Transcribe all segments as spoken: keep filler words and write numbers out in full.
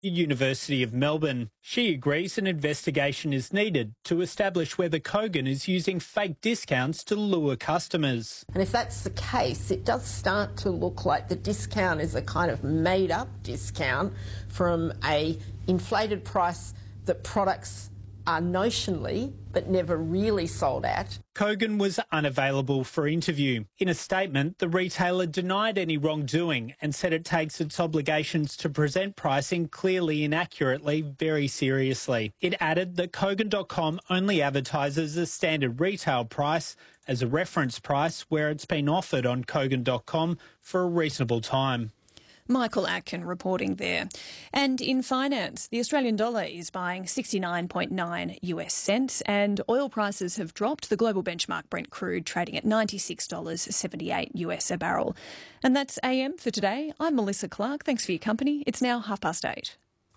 University of Melbourne. She agrees an investigation is needed to establish whether Kogan is using fake discounts to lure customers. And if that's the case, it does start to look like the discount is a kind of made-up discount from a inflated price that products are notionally but never really sold at. Kogan was unavailable for interview. In a statement, the retailer denied any wrongdoing and said it takes its obligations to present pricing clearly and accurately very seriously. It added that Kogan dot com only advertises a standard retail price as a reference price where it's been offered on Kogan dot com for a reasonable time. Michael Atkin reporting there. And in finance, the Australian dollar is buying sixty-nine point nine US cents and oil prices have dropped. The global benchmark Brent crude trading at ninety-six dollars seventy-eight US a barrel. And that's A M for today. I'm Melissa Clark. Thanks for your company. It's now half past eight.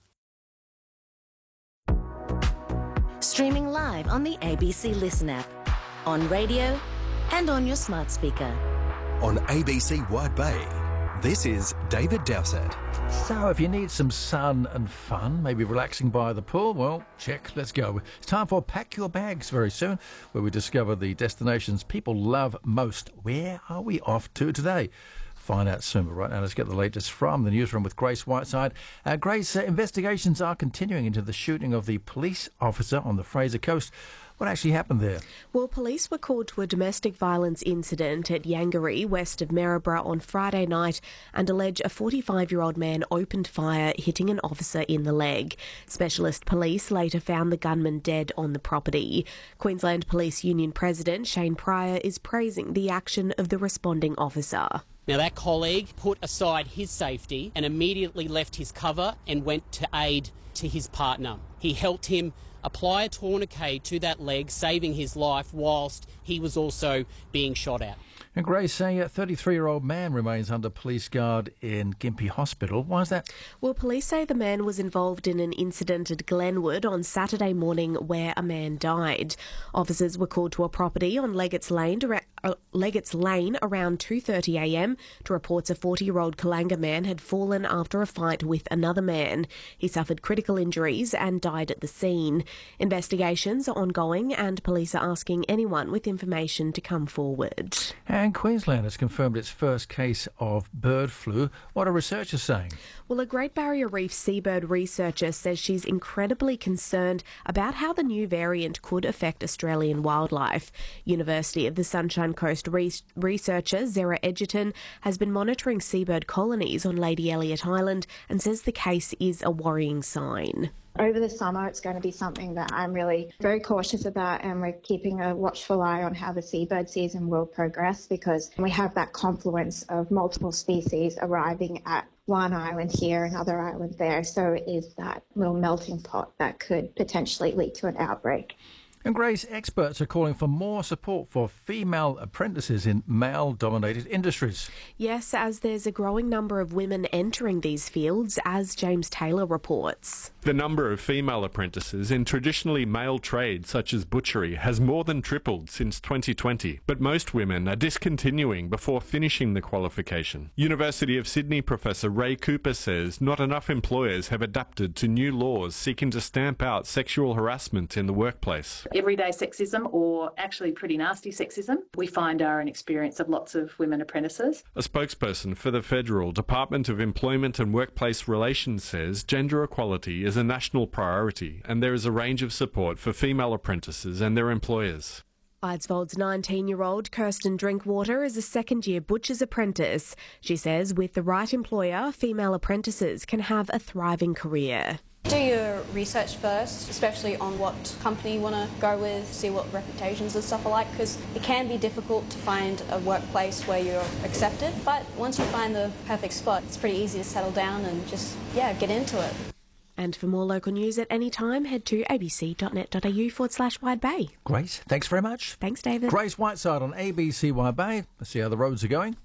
Streaming live on the A B C Listen app, on radio and on your smart speaker. On A B C Wide Bay, this is David Dowsett. So if you need some sun and fun, maybe relaxing by the pool, well, check, let's go. It's time for Pack Your Bags very soon, where we discover the destinations people love most. Where are we off to today? Find out soon. But right now, let's get the latest from the newsroom with Grace Whiteside. Uh, Grace, uh, investigations are continuing into the shooting of the police officer on the Fraser Coast. What actually happened there? Well, police were called to a domestic violence incident at Yangaree, west of Maryborough, on Friday night and allege a forty-five-year-old man opened fire, hitting an officer in the leg. Specialist police later found the gunman dead on the property. Queensland Police Union President Shane Pryor is praising the action of the responding officer. Now, that colleague put aside his safety and immediately left his cover and went to aid to his partner. He helped him apply a tourniquet to that leg, saving his life whilst he was also being shot at. And Grace, a thirty-three-year-old man remains under police guard in Gympie Hospital. Why is that? Well, police say the man was involved in an incident at Glenwood on Saturday morning where a man died. Officers were called to a property on Leggett's Lane, uh, Leggett's Lane around two thirty a m to reports a forty-year-old Kalanga man had fallen after a fight with another man. He suffered critical injuries and died at the scene. Investigations are ongoing and police are asking anyone with information to come forward. And Queensland has confirmed its first case of bird flu. What are researchers saying? Well, a Great Barrier Reef seabird researcher says she's incredibly concerned about how the new variant could affect Australian wildlife. University of the Sunshine Coast re- researcher Zara Edgerton has been monitoring seabird colonies on Lady Elliot Island and says the case is a worrying sign. Over the summer, it's going to be something that I'm really very cautious about, and we're keeping a watchful eye on how the seabird season will progress, because we have that confluence of multiple species arriving at one island here, another island there. So it is that little melting pot that could potentially lead to an outbreak. And Grace, experts are calling for more support for female apprentices in male-dominated industries. Yes, as there's a growing number of women entering these fields, as James Taylor reports. The number of female apprentices in traditionally male trades such as butchery has more than tripled since twenty twenty, but most women are discontinuing before finishing the qualification. University of Sydney Professor Ray Cooper says not enough employers have adapted to new laws seeking to stamp out sexual harassment in the workplace. Everyday sexism, or actually pretty nasty sexism, we find are an experience of lots of women apprentices. A spokesperson for the Federal Department of Employment and Workplace Relations says gender equality is a national priority and there is a range of support for female apprentices and their employers. Eidsvold's nineteen-year-old Kirsten Drinkwater is a second-year butcher's apprentice. She says with the right employer, female apprentices can have a thriving career. Do your research first, especially on what company you want to go with, see what reputations and stuff are like, because it can be difficult to find a workplace where you're accepted. But once you find the perfect spot, it's pretty easy to settle down and just, yeah, get into it. And for more local news at any time, head to abc.net.au forward slash Wide Bay. Grace, thanks very much. Thanks, David. Grace Whiteside on A B C Wide Bay. Let's see how the roads are going.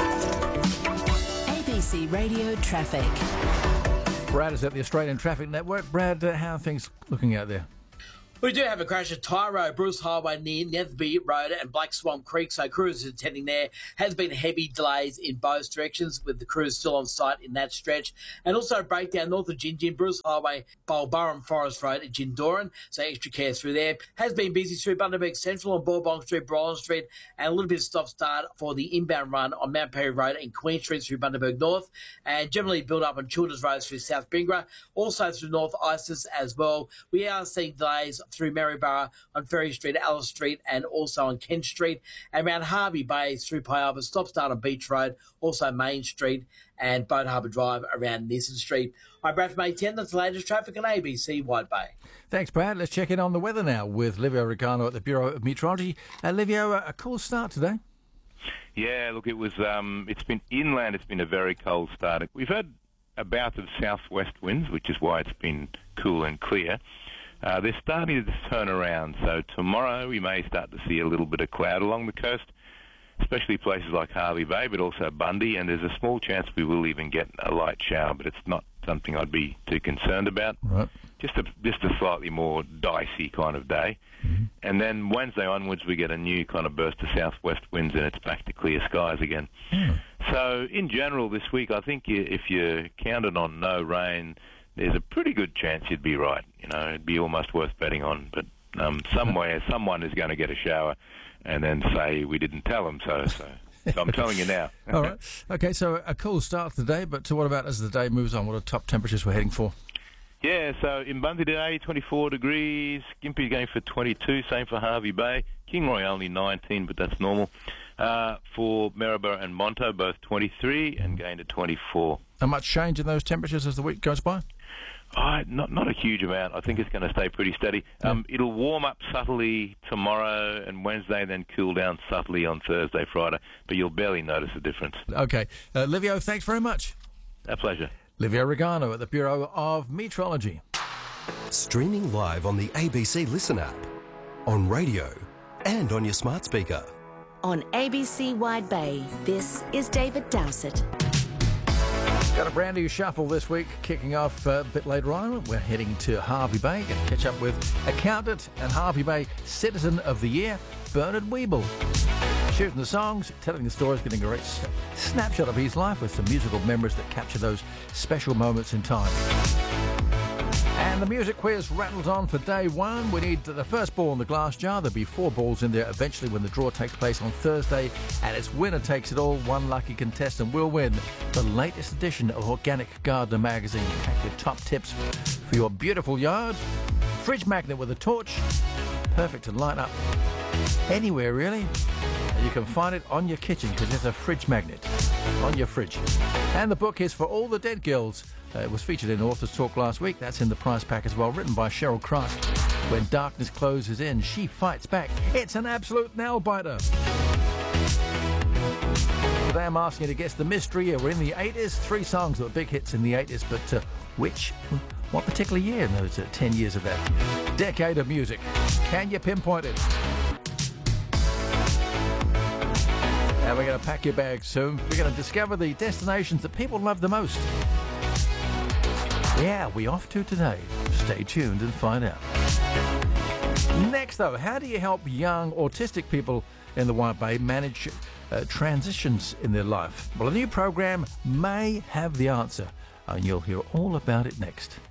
A B C Radio Traffic. Brad is at the Australian Traffic Network. Brad, uh, how are things looking out there? We do have a crash at Tyro, Bruce Highway near Netherby Road and Black Swamp Creek, so cruisers attending there. Has been heavy delays in both directions, with the crews still on site in that stretch. And also a breakdown north of Gin Gin, Bruce Highway, Bulburrum Forest Road at Jindoran, so extra care through there. Has been busy through Bundaberg Central on Bourbon Street, Brylan Street, and a little bit of stop-start for the inbound run on Mount Perry Road and Queen Street through Bundaberg North, and generally build up on Childers Road through South Bingra, also through North Isis as well. We are seeing delays through Maryborough on Ferry Street, Alice Street, and also on Kent Street, and around Harvey Bay through Pialba, stop-start on Beach Road, also Main Street, and Boat Harbour Drive around Nissen Street. I'm Brad from A ten, that's the latest traffic on A B C Wide Bay. Thanks, Brad. Let's check in on the weather now with Livio Regano at the Bureau of Meteorology. Uh, Livio, a cool start today. Yeah, look, it was. Um, it's been inland. It's been a very cold start. We've had a bout of southwest winds, which is why it's been cool and clear. Uh, they're starting to turn around, so tomorrow we may start to see a little bit of cloud along the coast, especially places like Harvey Bay, but also Bundy, and there's a small chance we will even get a light shower, but it's not something I'd be too concerned about. Right. Just a just a slightly more dicey kind of day. Mm-hmm. And then Wednesday onwards we get a new kind of burst of southwest winds and it's back to clear skies again. Mm. So in general this week, I think if you counted on no rain, there's a pretty good chance you'd be right. You know, it'd be almost worth betting on. But um, somewhere, someone is going to get a shower and then say we didn't tell them so. So, so I'm telling you now. All right. Okay, so a cool start to the day, but what about as the day moves on? What are top temperatures we're heading for? Yeah, so in Bundy today, twenty-four degrees. Gympie going for twenty-two, same for Harvey Bay. Kingroy only nineteen, but that's normal. Uh, for Maryborough and Monto, both twenty-three and going to twenty-four. How much change in those temperatures as the week goes by? Oh, not not a huge amount. I think it's going to stay pretty steady. Um, yeah. It'll warm up subtly tomorrow and Wednesday, then cool down subtly on Thursday, Friday. But you'll barely notice the difference. Okay. Uh, Livio, thanks very much. A pleasure. Livio Regano at the Bureau of Meteorology. Streaming live on the A B C Listen app, on radio and on your smart speaker. On A B C Wide Bay, this is David Dowsett. Got a brand new shuffle this week, kicking off uh, a bit later on. We're heading to Harvey Bay, going to catch up with accountant and Harvey Bay Citizen of the Year, Bernard Weeble. Shooting the songs, telling the stories, getting a great snapshot of his life with some musical memories that capture those special moments in time. And the music quiz rattles on for day one. We need the first ball in the glass jar. There'll be four balls in there eventually when the draw takes place on Thursday. And it's winner takes it all. One lucky contestant will win the latest edition of Organic Gardener magazine. Packed with top tips for your beautiful yard. Fridge magnet with a torch. Perfect to light up anywhere, really. And you can find it on your kitchen because there's a fridge magnet on your fridge. And the book is For All the Dead Girls. Uh, it was featured in Authors Talk last week. That's in the prize pack as well, written by Cheryl Christ. When darkness closes in, she fights back. It's an absolute nail-biter. Today I'm asking you to guess the mystery. We're in the eighties. Three songs that were big hits in the eighties, but uh, which, what particular year in those uh, ten years of that decade of music? Can you pinpoint it? And we're going to pack your bags soon. We're going to discover the destinations that people love the most. Yeah, we off to today. Stay tuned and find out. Next, though, how do you help young autistic people in the White Bay manage uh, transitions in their life? Well, a new program may have the answer, and you'll hear all about it next.